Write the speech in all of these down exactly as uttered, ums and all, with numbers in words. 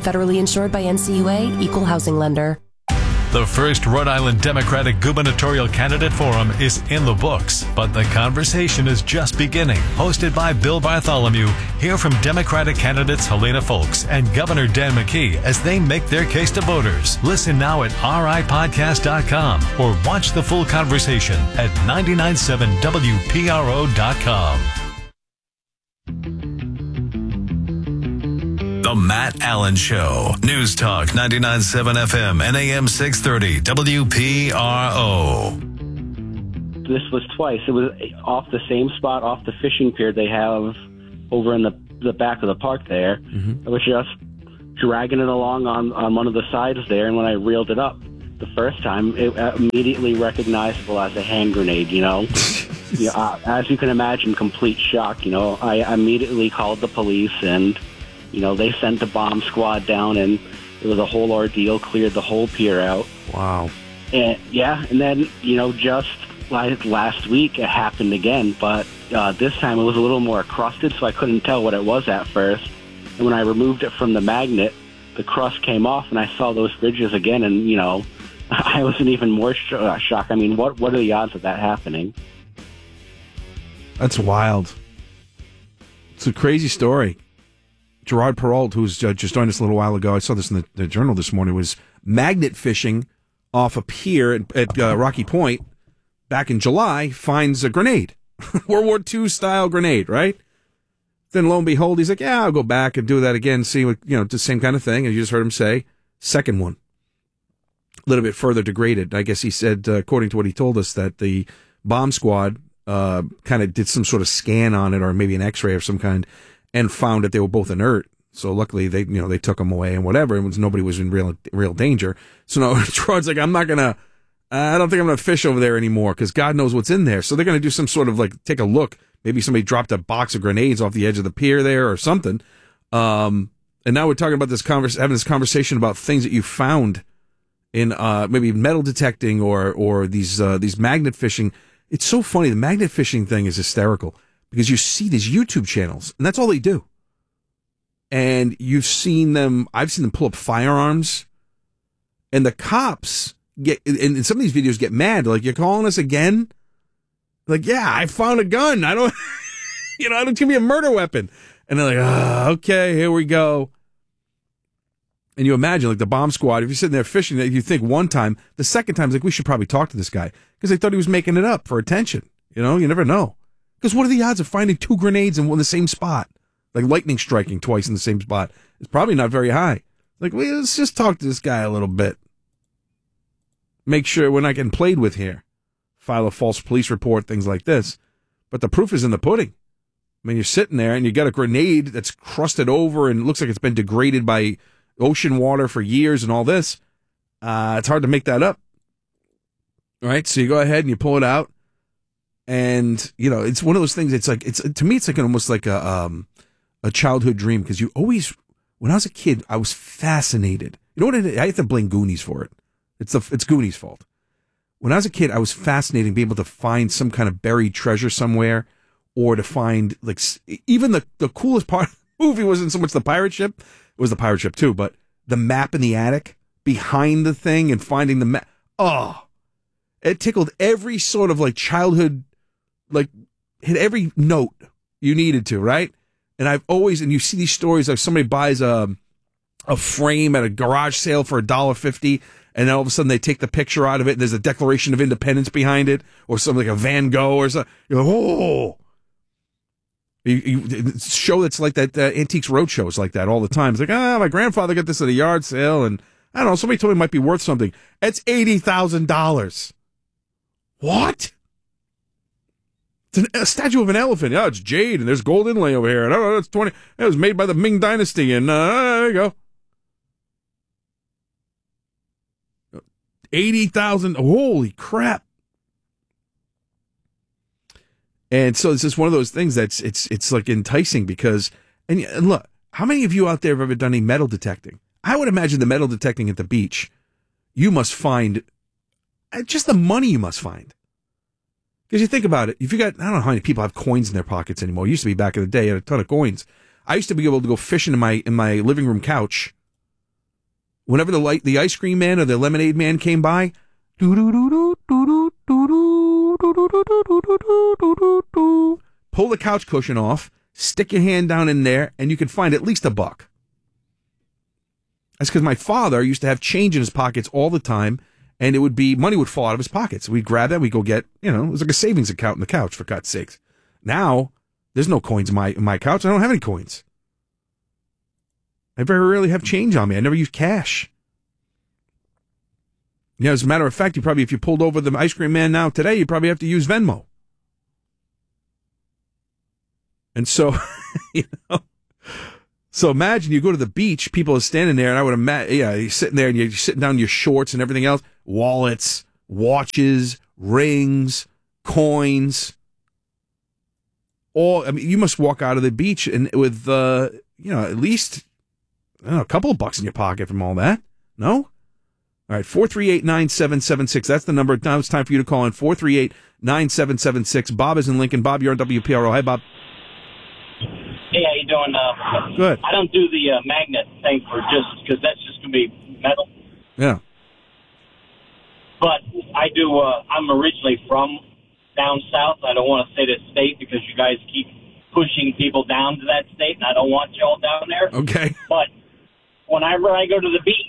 Federally insured by N C U A, Equal Housing Lender. The first Rhode Island Democratic gubernatorial candidate forum is in the books, but the conversation is just beginning. Hosted by Bill Bartholomew, hear from Democratic candidates Helena Folks and Governor Dan McKee as they make their case to voters. Listen now at R I podcast dot com or watch the full conversation at nine nine seven W P R O dot com. The Matt Allen Show. News Talk ninety-nine point seven F M and A M six thirty W P R O. This was twice. It was off the same spot, off the fishing pier they have over in the the back of the park there. Mm-hmm. I was just dragging it along on, on one of the sides there, and when I reeled it up the first time, it immediately recognizable as a hand grenade, you know? you know uh, as you can imagine, complete shock, you know? I immediately called the police, and you know, they sent the bomb squad down, and it was a whole ordeal, cleared the whole pier out. Wow. And yeah, and then, you know, just like last week, it happened again, but uh, this time it was a little more crusted, so I couldn't tell what it was at first. And when I removed it from the magnet, the crust came off, and I saw those ridges again, and, you know, I was in even more sh- uh, shock. I mean, what, what are the odds of that happening? That's wild. It's a crazy story. Gerard Perrault, who's uh, just joined us a little while ago, I saw this in the, the Journal this morning, was magnet fishing off a pier at, at uh, Rocky Point back in July, finds a grenade. World War Two style grenade, right? Then lo and behold, he's like, yeah, I'll go back and do that again, see what, you know, the same kind of thing. And you just heard him say, second one, a little bit further degraded. I guess he said, uh, according to what he told us, that the bomb squad uh, kind of did some sort of scan on it, or maybe an x-ray of some kind, and found that they were both inert. So luckily they, you know, they took them away and whatever. And nobody was in real, real danger. So no, Gerard's like, I'm not going to, I don't think I'm going to fish over there anymore because God knows what's in there. So they're going to do some sort of like, take a look. Maybe somebody dropped a box of grenades off the edge of the pier there or something. Um, and now we're talking about this convers, having this conversation about things that you found in, uh, maybe metal detecting or, or these, uh, these magnet fishing. It's so funny. The magnet fishing thing is hysterical. Because you see these YouTube channels, and that's all they do. And you've seen them, I've seen them pull up firearms, and the cops get, and some of these videos get mad. They're like, you're calling us again? Like, yeah, I found a gun. I don't, you know, I don't give me a murder weapon. And they're like, ah, okay, here we go. And you imagine, like, the bomb squad, if you're sitting there fishing, you think one time, the second time, it's like, we should probably talk to this guy. Because they thought he was making it up for attention. You know, you never know. Because what are the odds of finding two grenades in the same spot? Like lightning striking twice in the same spot. It's probably not very high. Like, well, let's just talk to this guy a little bit. Make sure we're not getting played with here. File a false police report, things like this. But the proof is in the pudding. I mean, you're sitting there and you got a grenade that's crusted over and looks like it's been degraded by ocean water for years and all this. Uh, it's hard to make that up. All right, so you go ahead and you pull it out. And, you know, it's one of those things, it's like, it's, to me, it's like almost like a, um, a childhood dream. Cause you always, when I was a kid, I was fascinated. You know what it is? I have to blame Goonies for it. It's the, it's Goonies' fault. When I was a kid, I was fascinated being able to find some kind of buried treasure somewhere, or to find, like, even the, the coolest part of the movie wasn't so much the pirate ship. It was the pirate ship too, but the map in the attic behind the thing and finding the map. Oh, it tickled every sort of like childhood, like hit every note you needed to, right? And I've always, and you see these stories like somebody buys a, a frame at a garage sale for a dollar fifty, and then all of a sudden they take the picture out of it, and there's a Declaration of Independence behind it, or something like a Van Gogh or something. You're like, oh, you, you show that's like that. Uh, Antiques Roadshow is like that all the time. It's like, ah, my grandfather got this at a yard sale, and I don't know, somebody told me it might be worth something. It's eighty thousand dollars. What? It's an, a statue of an elephant. Oh, it's jade, and there's gold inlay over here. And oh, it's twenty. It was made by the Ming Dynasty, and uh, there you go. Eighty thousand. Holy crap! And so it's just one of those things that's it's it's like enticing because and, and look, how many of you out there have ever done any metal detecting? I would imagine the metal detecting at the beach, you must find just the money you must find. Because you think about it, if you got, I don't know how many people have coins in their pockets anymore. It used to be back in the day, I had a ton of coins. I used to be able to go fishing in my in my living room couch whenever the light, the ice cream man or the lemonade man came by, pull the couch cushion off, stick your hand down in there, and you can find at least a buck. That's because my father used to have change in his pockets all the time, and it would be, money would fall out of his pockets. We'd grab that, we'd go get, you know, it was like a savings account in the couch, for God's sakes. Now, there's no coins in my, in my couch. I don't have any coins. I very rarely have change on me. I never use cash. Yeah, as a matter of fact, you probably, if you pulled over the ice cream man now today, you probably have to use Venmo. And so, you know, so imagine you go to the beach, people are standing there, and I would imagine, yeah, you're sitting there and you're sitting down in your shorts and everything else, wallets, watches, rings, coins. All, I mean, you must walk out of the beach and with, uh, you know, at least, I don't know, a couple of bucks in your pocket from all that. No? All right, four three eight, nine seven seven six. That's the number. Now it's time for you to call in, four three eight, nine seven seven six. Bob is in Lincoln. Bob, you're on W P R O. Hi, Bob. Hey, how you doing? Uh, Good. I don't do the uh, magnet thing for just because that's just going to be metal. Yeah. But I do. Uh, I'm originally from down south. I don't want to say the state because you guys keep pushing people down to that state, and I don't want y'all down there. Okay. But whenever I go to the beach,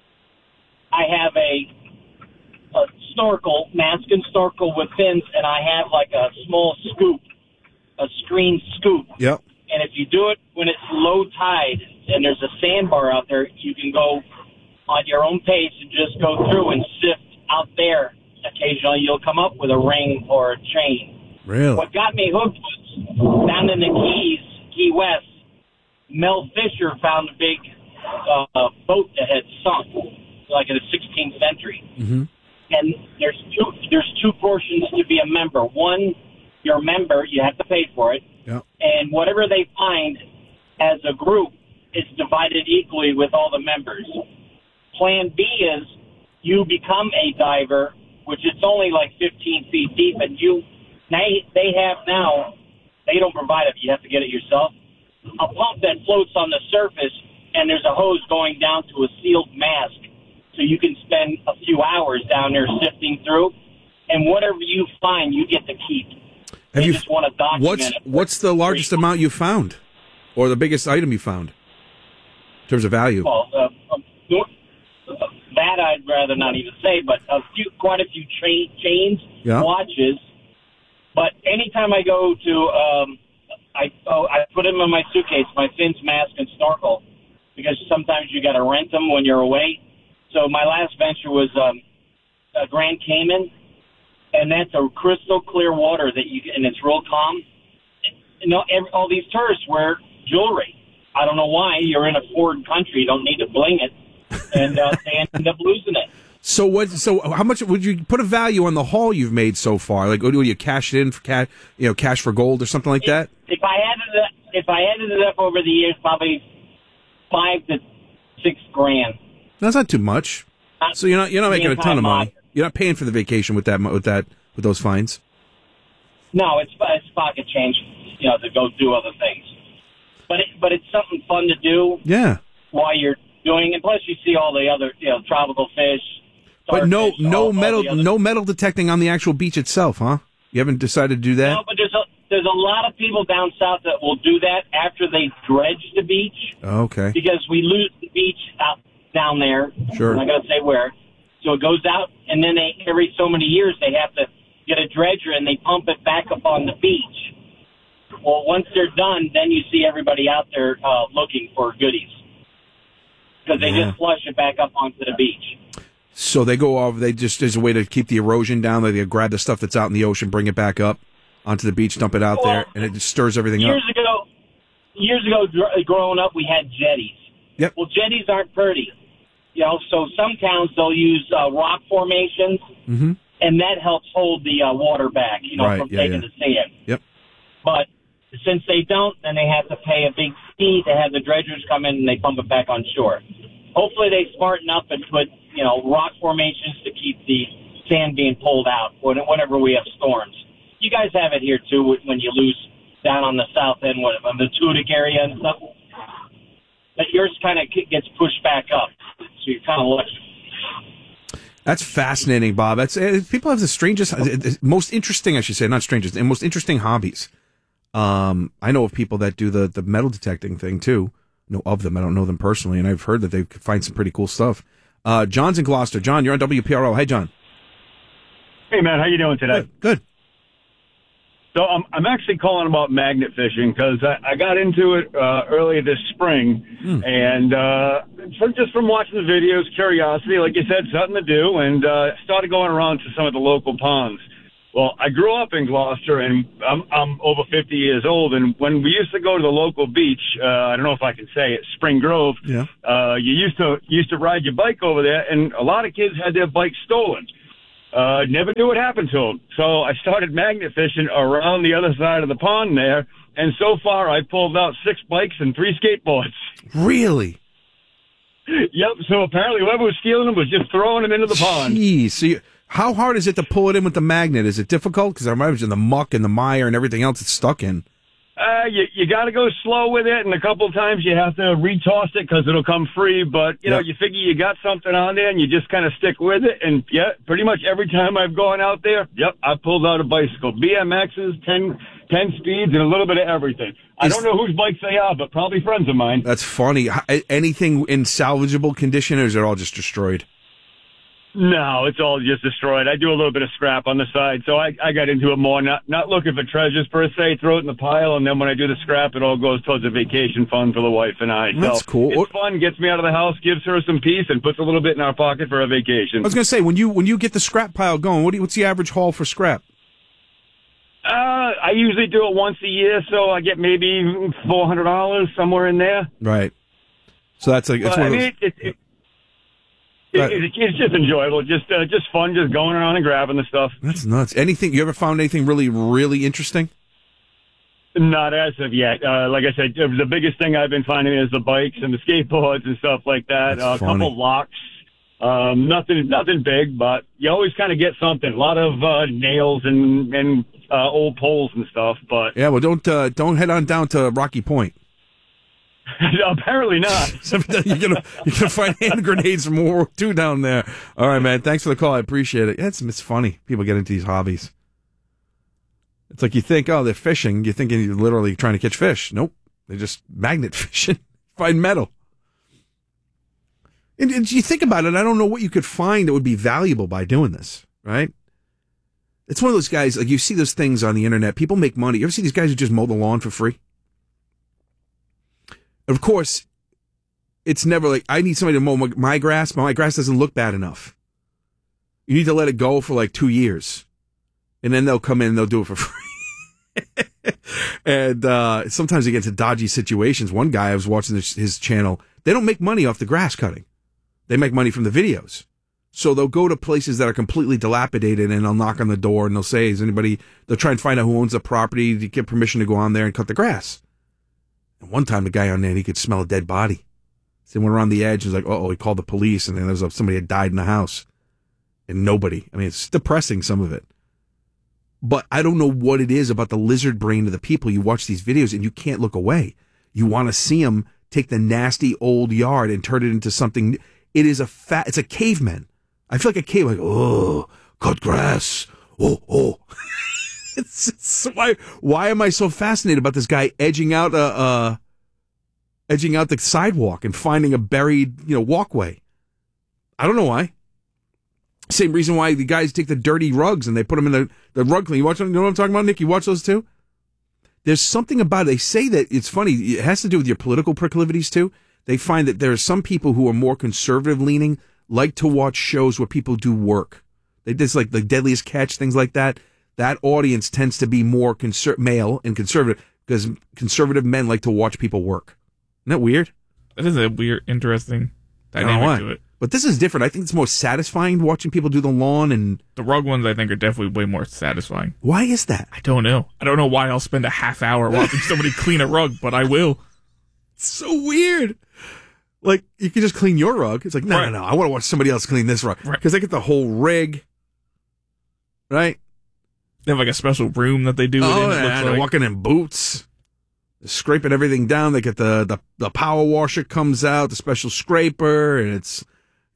I have a, a snorkel, mask and snorkel with fins, and I have like a small scoop, a screen scoop. Yep. And if you do it when it's low tide and there's a sandbar out there, you can go on your own pace and just go through and sift out there. Occasionally you'll come up with a ring or a chain. Really? What got me hooked was down in the Keys, Key West, Mel Fisher found a big uh, boat that had sunk, like in the sixteenth century. Mm-hmm. And there's two, there's two portions to be a member. One, you're a member, you have to pay for it. Yep. And whatever they find as a group is divided equally with all the members. Plan B is you become a diver, which is only like fifteen feet deep, and you they, they have now, they don't provide it, you have to get it yourself, a pump that floats on the surface, and there's a hose going down to a sealed mask, so you can spend a few hours down there sifting through, and whatever you find, you get to keep. Have they you, just want to document what's, it. What's the largest amount you found? Or the biggest item you found? In terms of value? Well, uh, um, that I'd rather not even say, but a few, quite a few tra- chains, yeah. watches. But anytime I go to, um, I oh, I put them in my suitcase, my fins, mask, and snorkel, because sometimes you got to rent them when you're away. So my last venture was um, uh, Grand Cayman, and that's a crystal clear water that you and it's real calm. You know, every, all these tourists wear jewelry. I don't know why. You're in a foreign country, you don't need to bling it, and uh, they end up losing it. So what? So how much would you put a value on the haul you've made so far? Like, do you cash it in for cash, you know, cash for gold or something like that? If, if I added it, if I added it up over the years, probably five to six grand. That's not too much. Not so you're not you're not making a ton of money. Mod. You're not paying for the vacation with that with that with those fines. No, it's it's pocket change, you know, to go do other things. But it, but it's something fun to do. Yeah. While you're doing it, plus you see all the other, you know, tropical fish. But no, fish, no all, metal, all no metal detecting on the actual beach itself, huh? You haven't decided to do that? No, but there's a there's a lot of people down south that will do that after they dredge the beach. Oh, okay. Because we lose the beach out down there. Sure. I'm not gonna say where. So it goes out, and then they every so many years they have to get a dredger and they pump it back up on the beach. Well, once they're done, then you see everybody out there uh, looking for goodies because they yeah. just flush it back up onto the beach. So they go off. They just as a way to keep the erosion down. They grab the stuff that's out in the ocean, bring it back up onto the beach, dump it out well, there, and it just stirs everything years up. Years ago, years ago, gr- growing up, we had jetties. Yep. Well, jetties aren't pretty, you know. So some towns they'll use uh, rock formations, mm-hmm. and that helps hold the uh, water back, you know, right. from yeah, taking yeah. the sand. Yep. But since they don't, then they have to pay a big fee to have the dredgers come in and they pump it back on shore. Hopefully they smarten up and put, you know, rock formations to keep the sand being pulled out whenever we have storms. You guys have it here, too, when you lose down on the south end, on the Tutic area and stuff. But yours kind of gets pushed back up. So you're kind of lucky. That's fascinating, Bob. That's uh, people have the strangest, uh, most interesting, I should say, not strangest, and most interesting hobbies. Um, I know of people that do the, the metal detecting thing too. I know of them. I don't know them personally, and I've heard that they find some pretty cool stuff. Uh, John's in Gloucester. John, you're on W P R L. Hey, John. Hey, man, how you doing today? Good. Good. So I'm I'm actually calling about magnet fishing because I, I got into it uh, early this spring, mm. and uh, from, just from watching the videos, curiosity, like you said, something to do, and uh, started going around to some of the local ponds. Well, I grew up in Gloucester, and I'm I'm over fifty years old, and when we used to go to the local beach, uh, I don't know if I can say it, Spring Grove. Yeah. Uh, you used to used to ride your bike over there, and a lot of kids had their bikes stolen. Uh, never knew what happened to them. So I started magnet fishing around the other side of the pond there, and so far I pulled out six bikes and three skateboards. Really? Yep. So apparently whoever was stealing them was just throwing them into the pond. Jeez. So you, how hard is it to pull it in with the magnet? Is it difficult? Because I imagine the muck and the mire and everything else it's stuck in. Uh, you you got to go slow with it, and a couple of times you have to retoss it because it'll come free. But, you know, yep. you figure you got something on there, and you just kind of stick with it. And, yeah, pretty much every time I've gone out there, yep, I pulled out a bicycle. B M Xs, ten, ten speeds, and a little bit of everything. I Is, don't know whose bikes they are, but probably friends of mine. That's funny. Anything in salvageable condition, or is it all just destroyed? No, it's all just destroyed. I do a little bit of scrap on the side, so I, I got into it more, not not looking for treasures per se, throw it in the pile, and then when I do the scrap, it all goes towards a vacation fund for the wife and I. That's so cool. It's fun, gets me out of the house, gives her some peace, and puts a little bit in our pocket for a vacation. I was going to say, when you when you get the scrap pile going, what do you, what's the average haul for scrap? Uh, I usually do it once a year, so I get maybe four hundred dollars, somewhere in there. Right. So that's like, it's but, one I of those... mean, it, it, it, it, it, it's just enjoyable, just uh, just fun, just going around and grabbing the stuff. That's nuts. Anything, you ever found anything really, really interesting? Not as of yet. Uh, like I said, the biggest thing I've been finding is the bikes and the skateboards and stuff like that. Uh, a couple locks. Um, nothing, nothing big, but you always kind of get something. A lot of uh, nails and and uh, old poles and stuff. But yeah, well, don't uh, don't head on down to Rocky Point. Apparently not. you're gonna you're gonna find hand grenades from World War Two down there. All right, man. Thanks for the call. I appreciate it. Yeah, it's it's funny. People get into these hobbies. It's like you think, oh, they're fishing. You're thinking you're literally trying to catch fish. Nope, they're just magnet fishing. Find metal. And, and you think about it, I don't know what you could find that would be valuable by doing this, right? It's one of those guys, like you see those things on the internet. People make money. You ever see these guys who just mow the lawn for free? Of course, it's never like, I need somebody to mow my, my grass, but my grass doesn't look bad enough. You need to let it go for like two years. And then they'll come in and they'll do it for free. and uh, sometimes they get into dodgy situations. One guy, I was watching this, his channel, they don't make money off the grass cutting. They make money from the videos. So they'll go to places that are completely dilapidated and they'll knock on the door and they'll say, is anybody, they'll try and find out who owns the property to get permission to go on there and cut the grass. And one time the guy on there, he could smell a dead body. So he went around the edge and was like, uh-oh, he called the police and then there was somebody had died in the house. And nobody. I mean, it's depressing, some of it. But I don't know what it is about the lizard brain of the people. You watch these videos and you can't look away. You want to see them take the nasty old yard and turn it into something. It is a fat, it's a caveman. I feel like a cave, like, oh, cut grass. Oh, oh. it's, it's why, why am I so fascinated about this guy edging out a, uh, edging out the sidewalk and finding a buried, you know, walkway? I don't know why. Same reason why the guys take the dirty rugs and they put them in the, the rug clean. You watch, you know what I'm talking about, Nick? You watch those too? There's something about it. They say that it's funny. It has to do with your political proclivities too. They find that there are some people who are more conservative leaning, like to watch shows where people do work. They just like the Deadliest Catch, things like that. That audience tends to be more conser- male and conservative because conservative men like to watch people work. Isn't that weird? That is a weird, interesting dynamic to it. But this is different. I think it's more satisfying watching people do the lawn and... The rug ones, I think, are definitely way more satisfying. Why is that? I don't know. I don't know why I'll spend a half hour watching somebody clean a rug, but I will. It's so weird. Like, you can just clean your rug. It's like, no, right. no, no. I want to watch somebody else clean this rug. Because right. they get the whole rig. Right? They have like a special room that they do oh, it in. Yeah, it looks they're like. walking in boots. They're scraping everything down. They get the, the, the power washer comes out, the special scraper, and it's...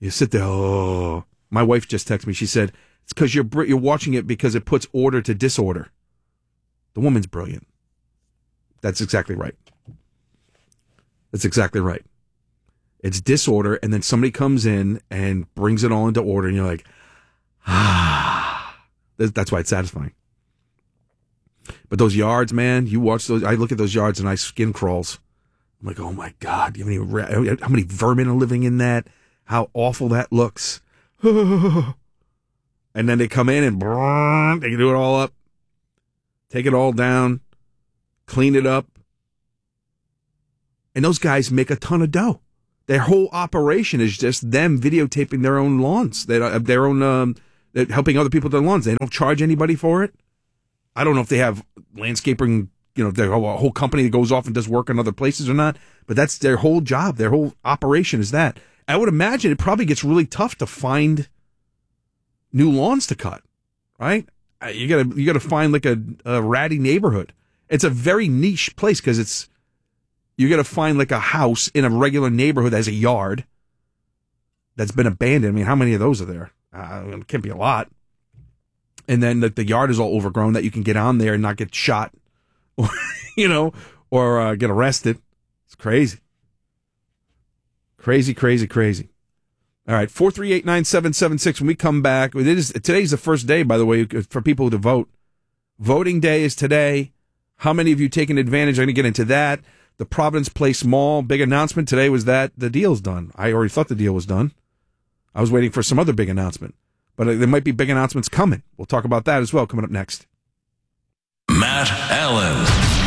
You sit there, oh. My wife just texted me. She said, it's because you're, you're watching it because it puts order to disorder. The woman's brilliant. That's exactly right. That's exactly right. It's disorder, and then somebody comes in and brings it all into order, and you're like, ah. That's why it's satisfying. But those yards, man, you watch those. I look at those yards and I skin crawls. I'm like, oh my God, you have any, how many vermin are living in that? How awful that looks. And then they come in and brrr, they can do it all up, take it all down, clean it up. And those guys make a ton of dough. Their whole operation is just them videotaping their own lawns, their, their own, um, helping other people with their lawns. They don't charge anybody for it. I don't know if they have landscaping, you know, their whole, a whole company that goes off and does work in other places or not, but that's their whole job. Their whole operation is that. I would imagine it probably gets really tough to find new lawns to cut, right? You gotta, you gotta find like a, a ratty neighborhood. It's a very niche place because it's, you gotta find like a house in a regular neighborhood that has a yard that's been abandoned. I mean, how many of those are there? Uh, it can't be a lot. And then the, the yard is all overgrown that you can get on there and not get shot, or, you know, or uh, get arrested. It's crazy. Crazy, crazy, crazy. All right, four three eight, nine seven seven six. When we come back, it is, today's the first day, by the way, for people to vote. Voting day is today. How many of you taken advantage? I'm going to get into that. The Providence Place Mall, big announcement today was that the deal's done. I already thought the deal was done. I was waiting for some other big announcement. But there might be big announcements coming. We'll talk about that as well coming up next. Matt Allen.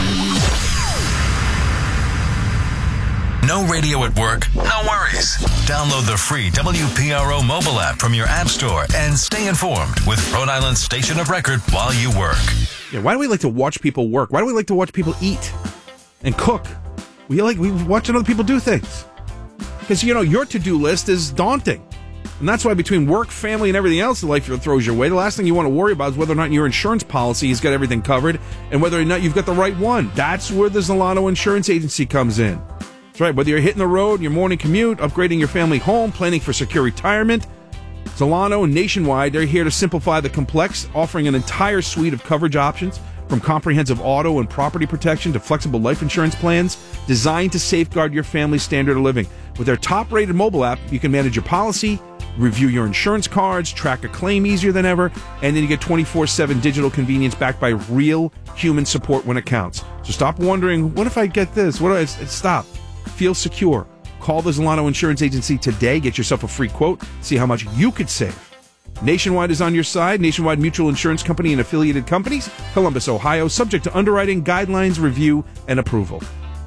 No radio at work? No worries. Download the free W P R O mobile app from your app store and stay informed with Rhode Island's station of record while you work. Yeah, why do we like to watch people work? Why do we like to watch people eat and cook? We like we watching other people do things. Because, you know, your to-do list is daunting. And that's why between work, family, and everything else in life throws your way, the last thing you want to worry about is whether or not your insurance policy has got everything covered and whether or not you've got the right one. That's where the Zolano Insurance Agency comes in. That's right. Whether you're hitting the road, your morning commute, upgrading your family home, planning for secure retirement, Zolano and Nationwide, they're here to simplify the complex, offering an entire suite of coverage options from comprehensive auto and property protection to flexible life insurance plans designed to safeguard your family's standard of living. With their top-rated mobile app, you can manage your policy, review your insurance cards, track a claim easier than ever, and then you get twenty-four seven digital convenience backed by real human support when it counts. So stop wondering, what if I get this? What do I stop? Feel secure. Call the Zolano Insurance Agency today. Get yourself a free quote. See how much you could save. Nationwide is on your side. Nationwide Mutual Insurance Company and affiliated companies. Columbus, Ohio. Subject to underwriting, guidelines, review, and approval.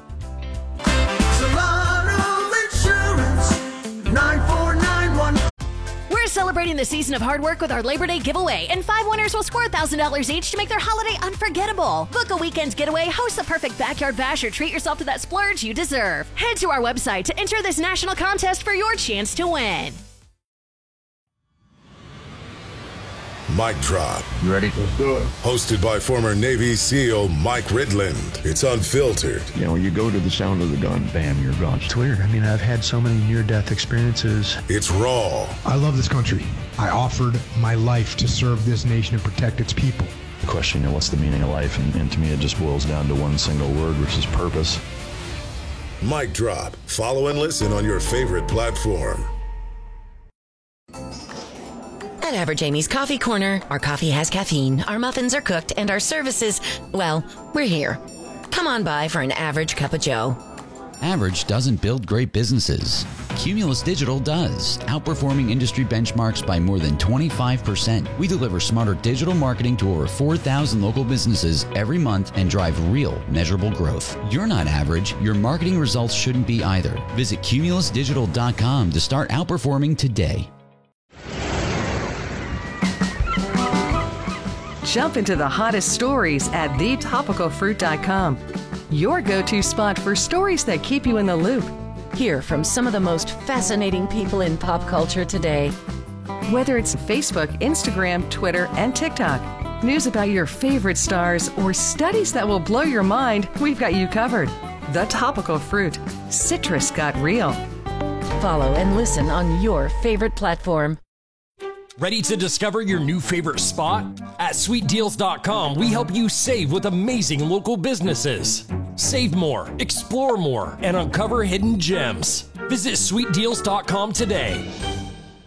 Celebrating the season of hard work with our Labor Day giveaway, and five winners will score one thousand dollars each to make their holiday unforgettable. Book a weekend's getaway, host the perfect backyard bash, or treat yourself to that splurge you deserve. Head to our website to enter this national contest for your chance to win. Mic Drop. You ready? Let's do it. Hosted by former Navy SEAL Mike Ridland. It's unfiltered. You know, when you go to the sound of the gun, bam, you're gone. It's weird. I mean, I've had so many near-death experiences. It's raw. I love this country. I offered my life to serve this nation and protect its people. The question, you know, what's the meaning of life? And, and to me, it just boils down to one single word, which is purpose. Mic Drop. Follow and listen on your favorite platform. At Average Amy's Coffee Corner, our coffee has caffeine, our muffins are cooked, and our services, well, we're here. Come on by for an average cup of joe. Average doesn't build great businesses. Cumulus Digital does, outperforming industry benchmarks by more than twenty-five percent. We deliver smarter digital marketing to over four thousand local businesses every month and drive real, measurable growth. You're not average. Your marketing results shouldn't be either. Visit cumulus digital dot com to start outperforming today. Jump into the hottest stories at the topical fruit dot com. Your go-to spot for stories that keep you in the loop. Hear from some of the most fascinating people in pop culture today. Whether it's Facebook, Instagram, Twitter, and TikTok, news about your favorite stars, or studies that will blow your mind, we've got you covered. The Topical Fruit. Citrus got real. Follow and listen on your favorite platform. Ready to discover your new favorite spot? At sweet deals dot com, we help you save with amazing local businesses. Save more, explore more, and uncover hidden gems. Visit sweet deals dot com today.